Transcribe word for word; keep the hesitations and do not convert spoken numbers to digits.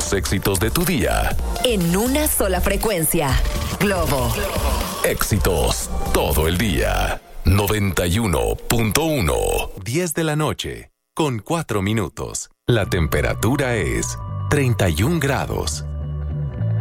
Los éxitos de tu día. En una sola frecuencia. Globo. Éxitos todo el día. noventa y uno punto uno. diez de la noche, con cuatro minutos. La temperatura es treinta y un grados.